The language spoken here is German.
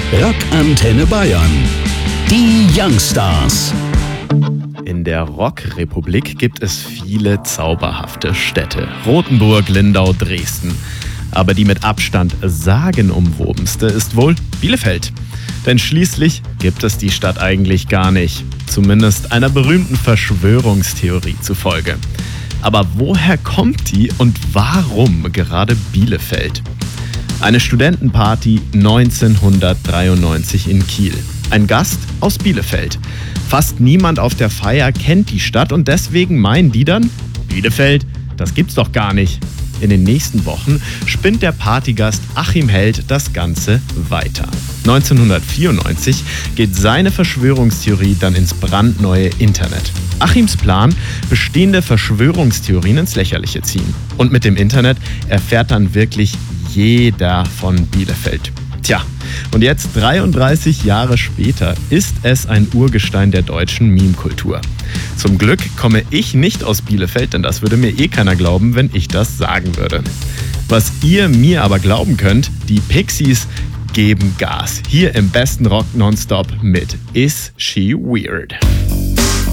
Rockantenne Bayern. Die Youngstars. In der Rockrepublik gibt es viele zauberhafte Städte. Rothenburg, Lindau, Dresden. Aber die mit Abstand sagenumwobenste ist wohl Bielefeld. Denn schließlich gibt es die Stadt eigentlich gar nicht. Zumindest einer berühmten Verschwörungstheorie zufolge. Aber woher kommt die und warum gerade Bielefeld? Eine Studentenparty 1993 in Kiel. Ein Gast aus Bielefeld. Fast niemand auf der Feier kennt die Stadt und deswegen meinen die dann, Bielefeld, das gibt's doch gar nicht. In den nächsten Wochen spinnt der Partygast Achim Held das Ganze weiter. 1994 geht seine Verschwörungstheorie dann ins brandneue Internet. Achims Plan, bestehende Verschwörungstheorien ins Lächerliche ziehen. Und mit dem Internet erfährt dann wirklich jeder von Bielefeld. Tja, und jetzt 33 Jahre später ist es ein Urgestein der deutschen Meme-Kultur. Zum Glück komme ich nicht aus Bielefeld, denn das würde mir keiner glauben, wenn ich das sagen würde. Was ihr mir aber glauben könnt, die Pixies geben Gas. Hier im besten Rock Nonstop mit Is She Weird.